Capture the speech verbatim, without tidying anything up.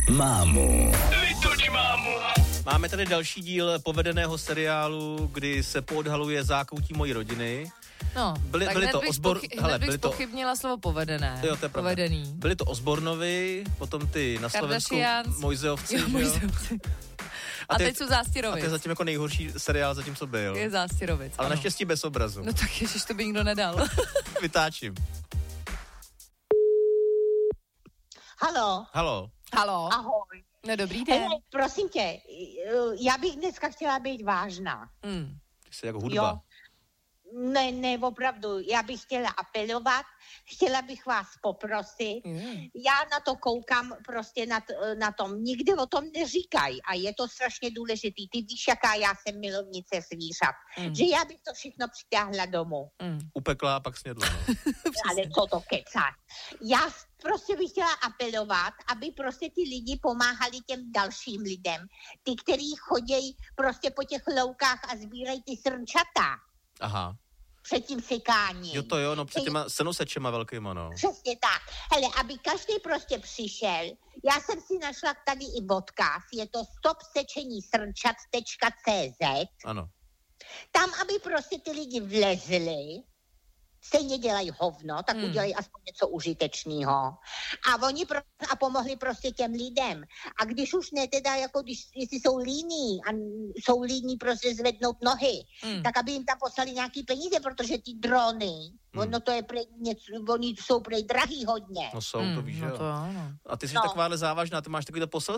mámu. Vytuď mámu. Máme tady další díl povedeného seriálu, kdy se poodhaluje zákoutí mojí rodiny. No, byli, tak byli hned to bych, ozbor... spochy- Hele, hned bych byli to... spochybnila slovo povedené. Jo, to je pravda. Povedený. Byli to Osbornovi, potom ty na Slovensku Kardashians. Mojzeovci, Jo, že jo? Mojzeovci. A, a teď jsou Zástěrovic. A to je zatím jako nejhorší seriál zatím, co byl. Je Zástěrovic, Ale ano. naštěstí bez obrazu. No tak ježiš, to by nikdo nedal. Vytáčím. Halo. Halo. Halo. Ahoj. No dobrý den. Hele, prosím tě, já bych dneska chtěla být vážná. Hmm. Ty jsi jako hudba. Jo. Ne, ne, opravdu, já bych chtěla apelovat, chtěla bych vás poprosit. Mm. Já na to koukám prostě na, t, na tom, nikdy o tom neříkají a je to strašně důležitý. Ty víš, jaká já jsem milovnice zvířat, mm. že já bych to všechno přitáhla domů. Mm. Upekla a pak snědla. No. Ale co to kecá. Já prostě bych chtěla apelovat, aby prostě ty lidi pomáhali těm dalším lidem. Ty, kteří chodějí prostě po těch loukách a sbírají ty srnčata. Aha. Před tím sekáním. Jo to jo, no před těma senosečema velkýma, no. Přesně tak. Hele, aby každý prostě přišel, já jsem si našla tady i odkaz, je to stop sečení srnčat tečka cé zet. Ano. Tam, aby prostě ty lidi vlezli, stejně dělají hovno, tak hmm. udělají aspoň něco užitečného. A oni pro, a pomohli prostě těm lidem. A když už ne teda, jako když, jestli jsou líní a jsou líní prostě zvednout nohy, hmm. tak aby jim tam poslali nějaký peníze, protože ty drony, hmm. ono to je prej něco, oni jsou prej drahý hodně. No jsou, hmm, to víš, no jo. To, ano. A ty jsi no. takováhle závažná, ty máš takovýhle poselství